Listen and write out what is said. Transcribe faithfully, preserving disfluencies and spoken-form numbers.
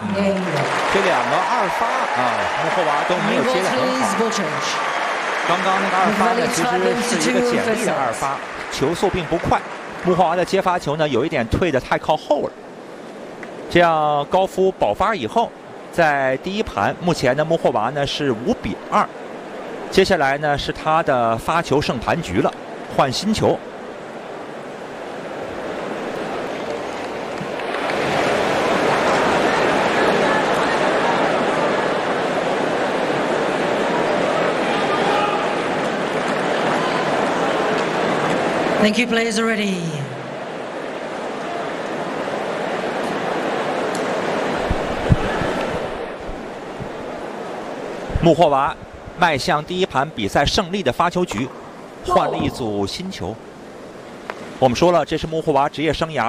这两个二发啊，穆霍娃都没有接得很好。刚刚那个二发呢，其实是一个简历的二发，球速并不快。穆霍娃的接发球呢，有一点退得太靠后了。这样高夫保发以后，在第一盘，目前呢穆霍娃呢是五比二。接下来呢是他的发球胜盘局了，换新球。 Thank you, players are ready. 穆霍娃迈向第一盘比赛胜利的发球局，换了一组新球。我们说了，这是穆霍娃职业生涯